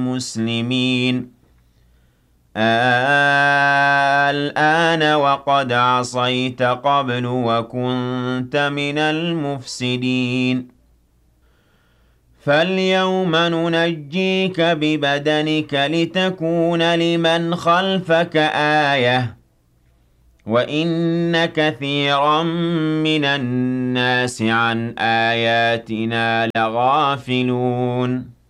المسلمين الآن وقد عصيت قبل وكنت من المفسدين فاليوم ننجيك ببدنك لتكون لمن خلفك آية وَإِنَّ كَثِيرًا مِّنَ النَّاسِ عَنْ آيَاتِنَا لَغَافِلُونَ